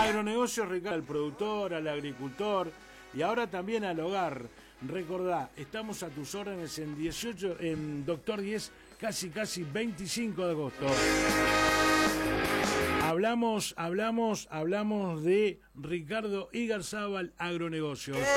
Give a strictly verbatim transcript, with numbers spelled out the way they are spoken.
Agronegocios, Ricardo, al productor, al agricultor y ahora también al hogar. Recordá, estamos a tus órdenes en dieciocho, en Doctor diez, casi casi veinticinco de agosto. Hablamos, hablamos, hablamos de Ricardo Igarzábal, Agronegocios.